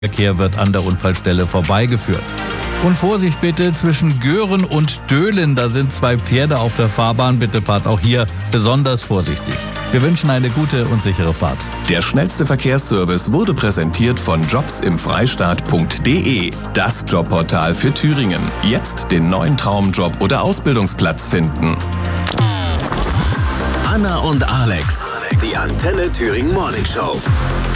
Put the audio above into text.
Verkehr wird an der Unfallstelle vorbeigeführt. Und Vorsicht bitte zwischen Göhren und Döhlen, da sind 2 Pferde auf der Fahrbahn. Bitte fahrt auch hier besonders vorsichtig. Wir wünschen eine gute und sichere Fahrt. Der schnellste Verkehrsservice wurde präsentiert von jobsimfreistaat.de, das Jobportal für Thüringen. Jetzt den neuen Traumjob oder Ausbildungsplatz finden. Anna und Alex, die Antenne Thüringen Morning Show.